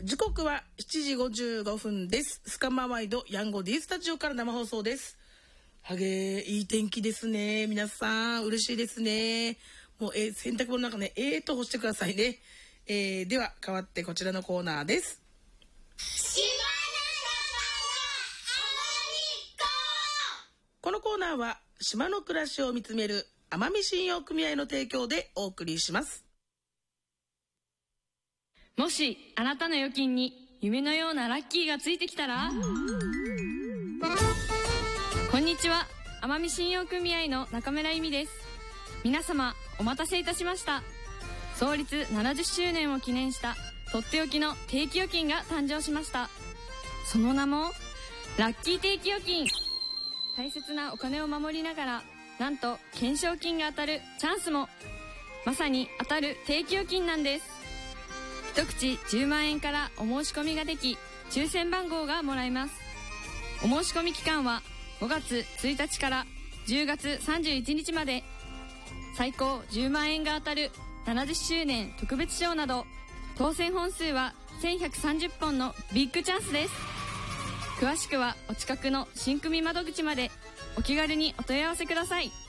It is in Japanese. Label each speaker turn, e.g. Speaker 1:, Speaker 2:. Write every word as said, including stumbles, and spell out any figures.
Speaker 1: 時刻はしちじごじゅうごふんです。スカマワイドヤンゴ D スタジオから生放送です。はげー、いい天気ですね。皆さん嬉しいですね。もう、えー、洗濯物なんかね、えーと干してくださいね。えー、では変わってこちらのコーナーです。このコーナーは島の暮らしを見つめる奄美信用組合の提供でお送りします。
Speaker 2: もしあなたの預金に夢のようなラッキーがついてきたら、こんにちは、奄美信用組合の中村由美です。皆様お待たせいたしました。創立ななじゅっしゅうねんを記念したとっておきの定期預金が誕生しました。その名もラッキー定期預金。大切なお金を守りながら、なんと懸賞金が当たるチャンスも。まさに当たる定期預金なんです。一口じゅうまんえんからお申し込みができ、抽選番号がもらえます。お申し込み期間はごがつついたちからじゅうがつさんじゅういちにちまで。最高じゅうまんえんが当たるななじゅっしゅうねん特別賞など、当選本数はせんひゃくさんじゅっぽんのビッグチャンスです。詳しくはお近くの新組窓口までお気軽にお問い合わせください。